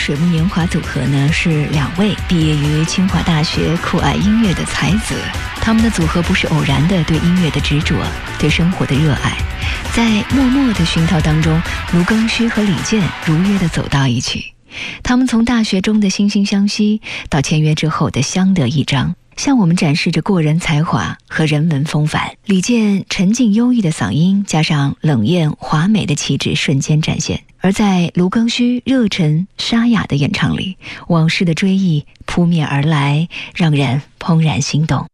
水木年华组合呢，是2位毕业于清华大学酷爱音乐的才子。他们的组合不是偶然的对音乐的执着，对生活的热爱，在默默的熏陶当中，卢庚戌和李健如约的走到一起。他们从大学中的惺惺相惜，到签约之后的相得益彰，向我们展示着过人才华和人文风范。李健沉静优异的嗓音加上冷艳华美的气质瞬间展现，而在卢庚戌热忱沙哑的演唱里，往事的追忆扑面而来，让人怦然心动。